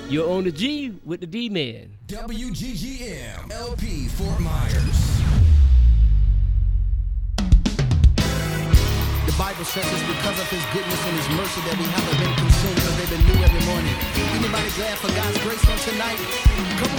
You're on the G with the D-Man. WGGM LP Fort Myers. The Bible says it's because of his goodness and his mercy that we haven't been consumed, because they've been new every morning. Anybody glad for God's grace on tonight? Come on.